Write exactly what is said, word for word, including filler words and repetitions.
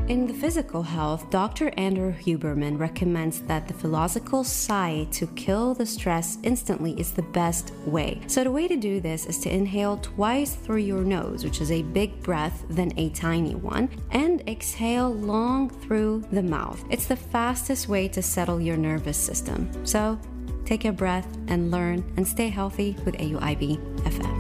In the physical health, Doctor Andrew Huberman recommends that the philosophical sigh to kill the stress instantly is the best way. So the way to do this is to inhale twice through your nose, which is a big breath, then a tiny one, and exhale long through the mouth. It's the fastest way to settle your nervous system. So take a breath and learn and stay healthy with A U I B F M.